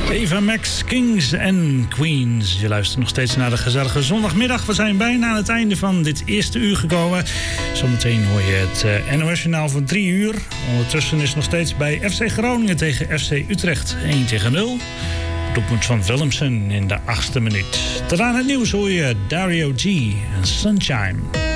Eva Max, Kings en Queens. Je luistert nog steeds naar de gezellige zondagmiddag. We zijn bijna aan het einde van dit eerste uur gekomen. Zometeen hoor je het NOS-journaal van 3 uur. Ondertussen is nog steeds bij FC Groningen tegen FC Utrecht 1-0. Doelpunt van Willemsen in de 8e minuut. Tot aan het nieuws hoor je Dario G en Sunshine.